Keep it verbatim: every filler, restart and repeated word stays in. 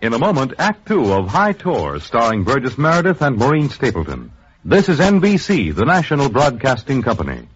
In a moment, Act Two of High Tours, starring Burgess Meredith and Maureen Stapleton. This is N B C, the national broadcasting company.